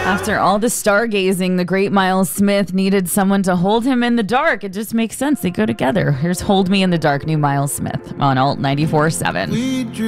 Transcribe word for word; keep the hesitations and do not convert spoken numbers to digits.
After all the stargazing, the great Miles Smith needed someone to hold him in the dark. It just makes sense. They go together. Here's Hold Me in the Dark, new Miles Smith on Alt ninety-four point seven.